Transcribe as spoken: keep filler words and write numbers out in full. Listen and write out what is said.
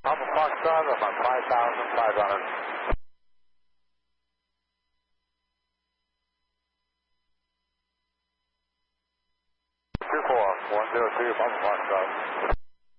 Papa Foxtrot, I'm on five thousand five hundred. two four, one zero two, Papa Foxtrot.